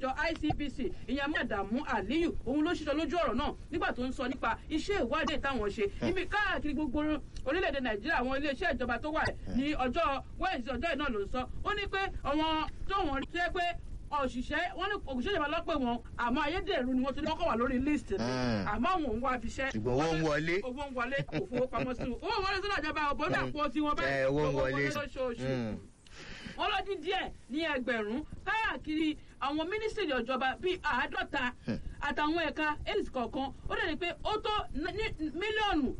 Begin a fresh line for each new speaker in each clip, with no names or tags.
àjọ ICPC ìyẹn Madamu Aliyu òun ló ṣiṣọ́ lójú ọ̀rọ̀ náà nígbà tó ń sọ nípa iṣẹ́ ìwádìí táwọn ṣe níbi káàkiri gbogbo orílẹ̀-èdè Nàìjíríà àwọn iléeṣẹ́ ìjọba tó wà ní ọjọ́ Wednesday ọjọ́ ìnáà ló ń sọ ó ní pé àwọn tó wọ́n rí pé òṣìṣẹ́ wọn ní òṣìṣẹ́ ìjọba lọ́pẹ̀ wọn àmọ́ ayédèrú ni wọ́n ti lọ́kọ̀ wà lórí list ni àmọ́ àwọn òun wá fi ṣẹ́.
ṣùgbọ́n owó ń wọlé.
owó ń wọlé kò fowópamọ́ sí owó wọlé sọ́dọ̀ ìjọba ọ̀bọ̀n náà pọ̀ sí wọn báyìí
owó wọlé
lóṣooṣù. wọ́n lọ dín díẹ̀ ní ẹgbẹ̀rún káàkiri àwọn mínísítírì ìjọba bíi 50 àtàwọn ẹ̀ka aids kọ̀ọ̀kan ó dẹ̀ ní pé ó tó mílíọ̀nù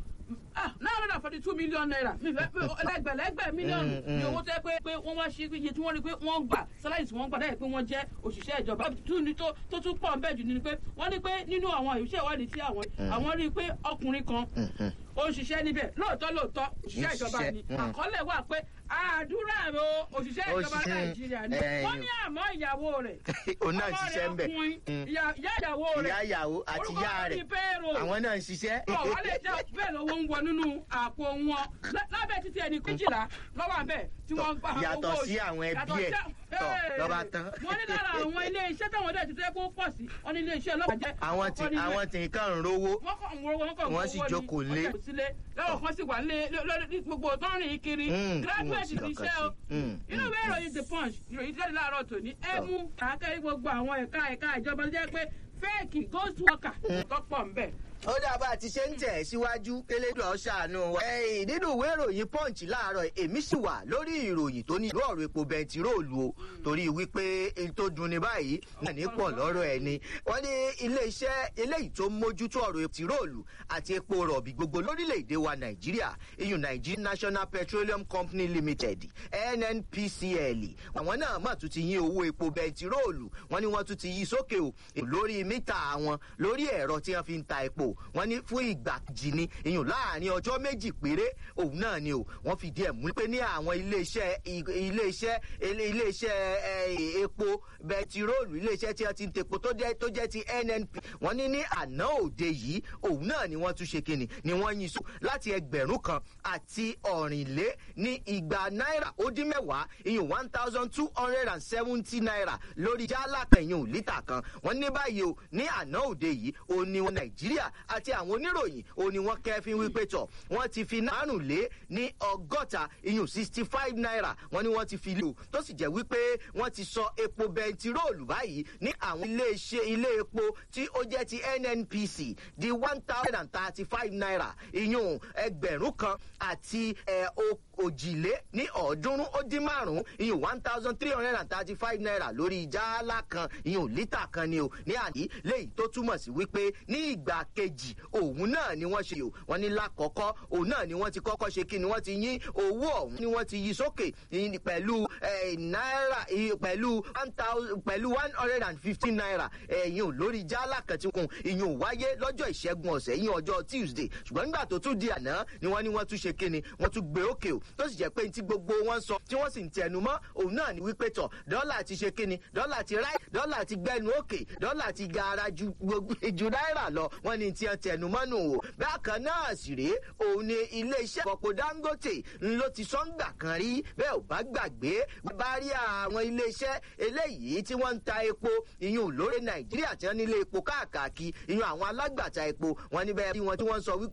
942 million naira lẹ́gbẹ̀lẹ́gbẹ̀ mílíọ̀nù ní owó tẹ́ pé wọ́n wá sí iye tí wọ́n rí pé wọ́n gbà sálárì tí wọ́n gbà dáyẹ̀ pé wọ́n jẹ́ òṣìṣẹ́ ìjọba tó tún pọ̀ bẹ́ẹ̀ jù ní pé wọ́n ní pé nínú àwọn ìṣe ìwádìí tí àwọn rí pé ọkùnrin kan ó ń ṣiṣẹ́ níbẹ̀ lóòótọ́ òṣìṣẹ́ ìjọba ni àkọọ́lẹ̀ wà pé àdúrà òṣìṣẹ́ ìjọba Nàìjíríà ni wọ́n ní àmọ́ ìyàwó rẹ̀
òun náà ń ṣiṣẹ́ ń bẹ̀
ìyá ìyàwó rẹ̀
ìyá ìyàwó àti ìyá rẹ̀ àwọn náà ń ṣiṣẹ́.
wọ́n lè jẹ́ bẹ́ẹ̀ lọ́wọ́ ń wọ nínú àpò wọn lábẹ́ títí ẹni 12 lọ́wọ́ àbẹ̀ tí wọ́n gbà owó
yàtọ̀ sí àwọn ẹbí ẹ̀ tọ̀ lọ́ba tán.
wọ́n ní lára àwọn ilé iṣẹ́ táwọn ọ̀dọ́ ìtútù ẹ̀kọ́ pọ̀ sí wọ́n ní ilé iṣẹ́ ọlọ́pàá jẹ́.
àwọn tí nǹkan ń rówó wọ́n sì jókòó lé.
lọ́wọ́ kan sì wà lé gbogbo tọ́rìn kiri graduate ti ṣẹ́ o. inú ìwé ìròyìn The Punch ìròyìn jáde láàárọ̀ tòní ẹ mú àákẹ́rẹ́ gbogbo àwọn ẹ̀ka ìjọba jẹ́ pé fẹ́ẹ̀kì ghost worker tọ́pọ̀ ń bẹ̀.
ó dábàá ti ṣe ń tẹ̀ síwájú kélédùn ọ̀ṣàánú wa. nínú ìwé ìròyìn Punch láàárọ̀ èmi sì wà lórí ìròyìn tó ní ìlú ọ̀rọ̀ epo bẹntiróòlù o torí wípé tó dùn ní báyìí náà ní pọ̀ lọ́rọ̀ ẹni. wọ́n ní iléeṣẹ́ eléyìí tó mójútó ọ̀rọ̀ bẹntiróòlù àti epo rọ̀bì gbogbo lórílẹ̀‐èdè wa Nàìjíríà iyùn Nigeria National Petroleum Company Limited NNPCL àwọn náà mà tún ti yín owó epo bẹntiróòlù wọ́n ní wọ́n tún ti yí sókè o lórí mítà wọn lórí ẹ̀rọ tí wọ́n fi ń ta epo wọ́n ní fún ìgbà kejì ni ìyún láàrin ọjọ́ méjì péré òun náà ni o wọ́n fìdí ẹ̀ múlẹ̀ pé ní àwọn iléeṣẹ́ epo bẹtiróòlù iléeṣẹ́ tí wọ́n ti ń tepo tó jẹ́ ti NNP wọ́n ní àná òde yìí òun náà ni wọ́n tún ṣe kíni ni wọ́n yín so láti 1,440 náírà ó dín mẹ́wàá ìyún 1,270 náírà lórí jálá kan ìyún lítà kan wọ́n ní báyìí o ní àná òde yìí òun ni wọn Nàìjíríà àti àwọn oníròyìn òun ni wọ́n kẹ́fín wípé tọ̀ wọ́n ti fi nánú lé ní 60 ìyún 65 náírà wọ́n ní wọ́n ti fi lò tó sì jẹ́ wípé wọ́n ti sọ epo bẹntiróòlù báyìí ní àwọn ilé epo tí ó jẹ́ ti NNPC di 1,035 náírà ìyún 1,000 àti òjìlé ní 350 ìyún 1,335 náírà lórí jálá kan ìyún lítà kan ni o ní àní léyìí tó túmọ̀ sí wípé ní ìgbà kejì òun náà ni wọ́n ṣe o wọ́n ní lákọ̀ọ́kọ́ òun náà ni wọ́n ti kọ́kọ́ ṣe kí ni wọ́n ti yín owó ọ̀hún ni wọ́n ti yí sókè pẹ̀lú náírà pẹ̀lú 150 náírà ìyún lórí jálá kan tí kún ìyún wáyé lọ́jọ́ ìṣẹ́gun ọ̀sẹ̀ ìyún ọjọ́ Tuesday ṣùgbọ́n nígbà tó tún di àná ni wọ́n ní wọ́n tún ṣe kí ni wọ́n tún gbé òkè o tó sì jẹ́ pé tí gbogbo wọn sọ tí wọ́n sì ń tẹnu mọ́ òun náà ni wípé tọ̀ dọ́là ti ṣe kí ni dọ́là ti ráì dọ́là ti gbẹnu òkè dọ́là ti gara ju náírà lọ wọ́n ní tí wọ́n tẹnu mọ́nù o bákan náà sì rèé òun ni iléeṣẹ́ ìfọpo Dangote ló ti sọ́ngbà kan rí bẹ́ẹ̀ ò bá gbàgbé bá rí àwọn iléeṣẹ́ eléyìí tí wọ́n ń ta epo ìyún lórí Nàìjíríà tí wọ́n nílé epo káàkiri ìyún àwọn alágbàtà epo wọ́n ní bẹ́ẹ̀ bí wọ́n tí wọ́n sọ wípé